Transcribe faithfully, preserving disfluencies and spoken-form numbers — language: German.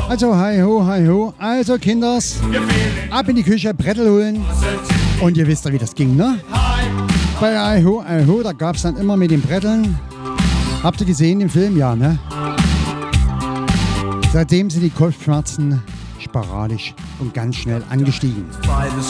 Also, hi ho, hi ho. Also, Kinders, ab in die Küche, Brettel holen. Und ihr wisst ja, wie das ging, ne? Bei Hi ho, hi ho, da gab es dann immer mit den Bretteln. Habt ihr gesehen im Film? Ja, ne? Seitdem sind die Kopfschmerzen sporadisch und ganz schnell angestiegen.